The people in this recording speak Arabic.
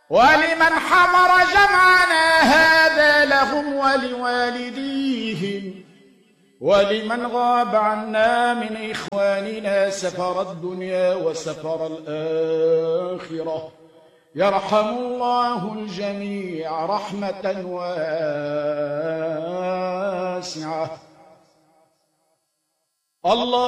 ولمن حضر جمعنا هذا لهم ولوالديهم، ولمن غاب عنا من إخواننا سفر الدنيا وسفر الآخرة، يرحم الله الجميع رحمة واسعة. الله